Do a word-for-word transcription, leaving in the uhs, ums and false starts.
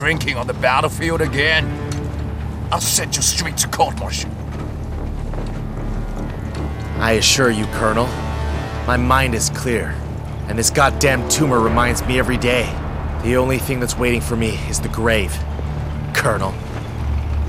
Drinking on the battlefield again? I'll send you straight to court-martial. I assure you, Colonel, my mind is clear, and this goddamn tumor reminds me every day. The only thing that's waiting for me is the grave, Colonel.